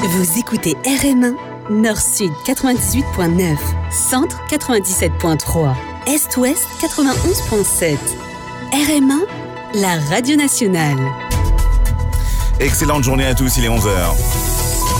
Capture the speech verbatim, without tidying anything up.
Vous écoutez R M un, Nord-Sud quatre-vingt-dix-huit point neuf, Centre quatre-vingt-dix-sept point trois, Est-Ouest quatre-vingt-onze point sept. R M un, la radio nationale. Excellente journée à tous, il est onze heures.